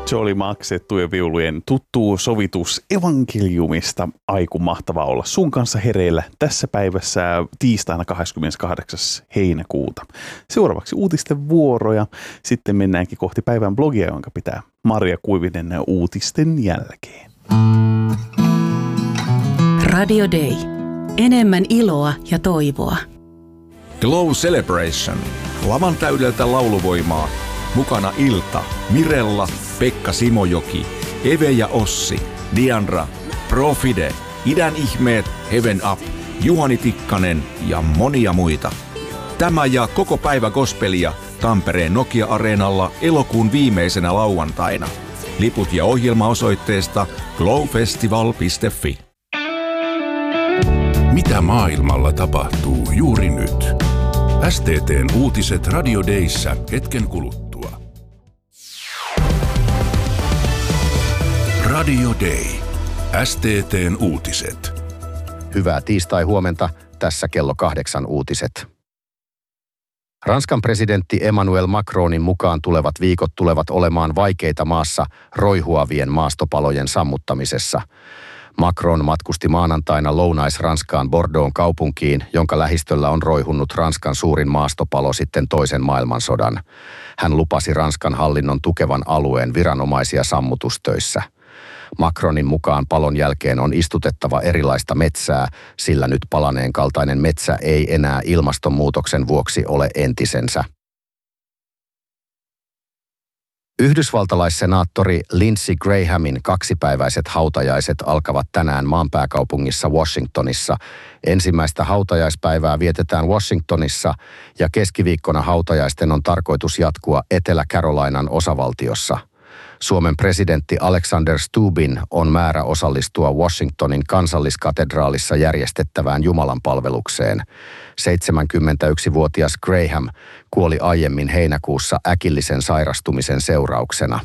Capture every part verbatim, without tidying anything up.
Se oli maksettujen viulujen tuttu sovitus evankeliumista. Aiku mahtavaa olla sun kanssa hereillä tässä päivässä tiistaina kahdeskymmeneskahdeksas heinäkuuta. Seuraavaksi uutisten vuoroja. Sitten mennäänkin kohti päivän blogia, jonka pitää Maria Kuivinen uutisten jälkeen. Radio Day. Enemmän iloa ja toivoa. Glow Celebration. Lavan täydeltä lauluvoimaa. Mukana Ilta, Mirella, Pekka Simojoki, Eve ja Ossi, Diandra, Profide, Idän ihmeet, Heaven Up, Juhani Tikkanen ja monia muita. Tämä ja koko päivä gospelia Tampereen Nokia-areenalla elokuun viimeisenä lauantaina. Liput ja ohjelma osoitteesta glowfestival piste fi. Mitä maailmalla tapahtuu juuri nyt? S T T:n uutiset Radio Dayssä hetken kuluttua. Radio Day. S T T:n uutiset. Hyvää tiistai-huomenta. Tässä kello kahdeksan uutiset. Ranskan presidentti Emmanuel Macronin mukaan tulevat viikot tulevat olemaan vaikeita maassa roihuavien maastopalojen sammuttamisessa. Macron matkusti maanantaina Lounais-Ranskaan Bordeauxn kaupunkiin, jonka lähistöllä on roihunnut Ranskan suurin maastopalo sitten toisen maailmansodan. Hän lupasi Ranskan hallinnon tukevan alueen viranomaisia sammutustöissä. Macronin mukaan palon jälkeen on istutettava erilaista metsää, sillä nyt palaneen kaltainen metsä ei enää ilmastonmuutoksen vuoksi ole entisensä. Yhdysvaltalaissenaattori Lindsey Grahamin kaksipäiväiset hautajaiset alkavat tänään maanpääkaupungissa Washingtonissa. Ensimmäistä hautajaispäivää vietetään Washingtonissa ja keskiviikkona hautajaisten on tarkoitus jatkua Etelä-Carolinan osavaltiossa. Suomen presidentti Alexander Stubbin on määrä osallistua Washingtonin kansalliskatedraalissa järjestettävään jumalanpalvelukseen. seitsemänkymmentäyksivuotias Graham kuoli aiemmin heinäkuussa äkillisen sairastumisen seurauksena.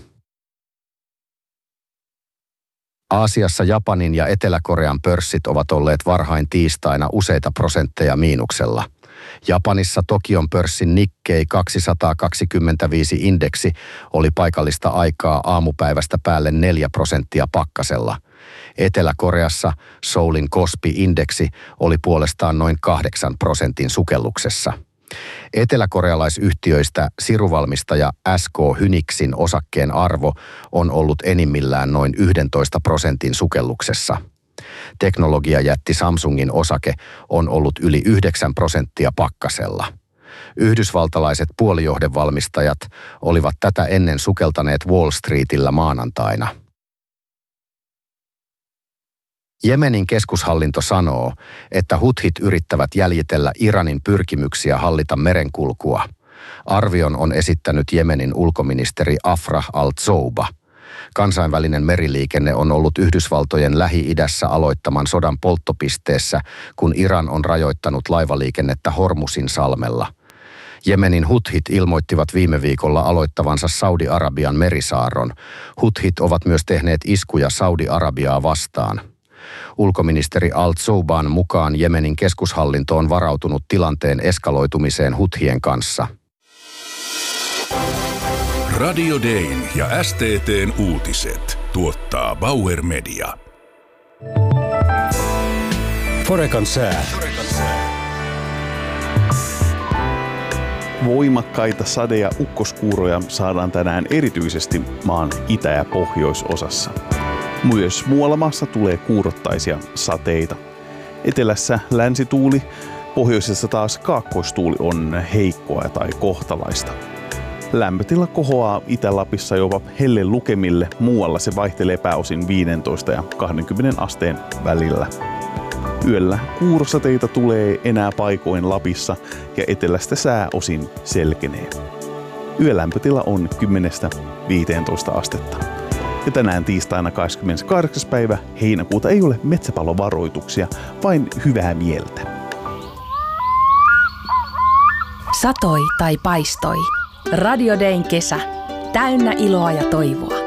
Aasiassa Japanin ja Etelä-Korean pörssit ovat olleet varhain tiistaina useita prosentteja miinuksella. Japanissa Tokion pörssin Nikkei kaksisataakaksikymmentäviisi-indeksi oli paikallista aikaa aamupäivästä päälle neljä prosenttia pakkasella. Etelä-Koreassa Seoulin Kospi-indeksi oli puolestaan noin kahdeksan prosentin sukelluksessa. Eteläkorealaisyhtiöistä siruvalmistaja S K Hynixin osakkeen arvo on ollut enimmillään noin yksitoista prosentin sukelluksessa. Teknologiajätti Samsungin osake on ollut yli yhdeksän prosenttia pakkasella. Yhdysvaltalaiset puolijohdevalmistajat olivat tätä ennen sukeltaneet Wall Streetillä maanantaina. Jemenin keskushallinto sanoo, että huthit yrittävät jäljitellä Iranin pyrkimyksiä hallita merenkulkua. Arvion on esittänyt Jemenin ulkoministeri Afrah al-Zouba. Kansainvälinen meriliikenne on ollut Yhdysvaltojen Lähi-idässä aloittaman sodan polttopisteessä, kun Iran on rajoittanut laivaliikennettä Hormusin salmella. Jemenin huthit ilmoittivat viime viikolla aloittavansa Saudi-Arabian merisaarron. Huthit ovat myös tehneet iskuja Saudi-Arabiaa vastaan. Ulkoministeri al-Zouban mukaan Jemenin keskushallinto on varautunut tilanteen eskaloitumiseen huthien kanssa. Radio Dayn ja S T T:n uutiset tuottaa Bauer Media. Forekan sää. Voimakkaita sade- ja ukkoskuuroja saadaan tänään erityisesti maan itä- ja pohjoisosassa. Myös muualla maassa tulee kuurottaisia sateita. Etelässä länsituuli, pohjoisessa taas kaakkoistuuli on heikkoa tai kohtalaista. Lämpötila kohoaa Itä-Lapissa jopa helle lukemille, muualla se vaihtelee pääosin viisitoista ja kaksikymmentä asteen välillä. Yöllä kuurosateita tulee enää paikoin Lapissa ja etelästä sää osin selkenee. Yölämpötila on kymmenestä viiteentoista astetta. Ja tänään tiistaina kahdeskymmeneskahdeksas päivä heinäkuuta ei ole metsäpalovaroituksia, vain hyvää mieltä. Satoi tai paistoi. Radio Dayn kesä. Täynnä iloa ja toivoa.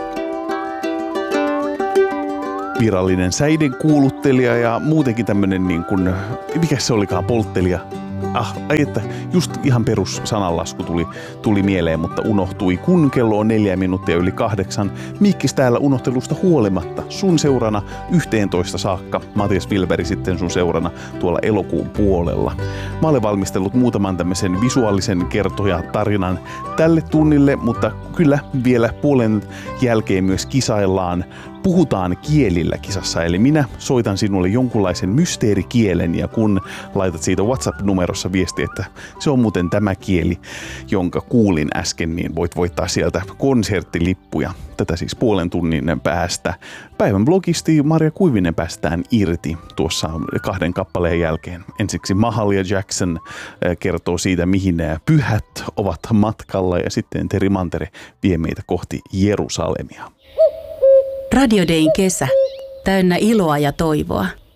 Virallinen säiden kuuluttelija ja muutenkin tämmönen niin kuin, mikä se olikaan, polttelija, Ah, ai että just ihan perus sananlasku tuli, tuli mieleen, mutta unohtui. Kun kello on neljä minuuttia yli kahdeksan, Mikkis täällä unohtelusta huolimatta. Sun seurana yhteentoista saakka. Matias Wilberi sitten sun seurana tuolla elokuun puolella. Mä olen valmistellut muutaman tämmöisen visuaalisen kertoja tarinan tälle tunnille, mutta kyllä vielä puolen jälkeen myös kisaillaan. Puhutaan kielillä kisassa, eli minä soitan sinulle jonkunlaisen mysteerikielen ja kun laitat siitä WhatsApp-numerossa viesti, että se on muuten tämä kieli, jonka kuulin äsken, niin voit voittaa sieltä konserttilippuja. Tätä siis puolen tunnin päästä. Päivän blogisti Marja Kuivinen päästään irti tuossa kahden kappaleen jälkeen. Ensiksi Mahalia Jackson kertoo siitä, mihin nämä pyhät ovat matkalla ja sitten Teri Mantere vie meitä kohti Jerusalemia. Radio Dayn kesä. Täynnä iloa ja toivoa.